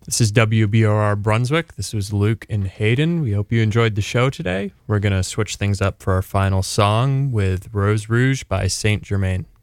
This is WBOR Brunswick. This was Luke and Hayden. We hope you enjoyed the show today. We're going to switch things up for our final song with Rose Rouge by Saint Germain.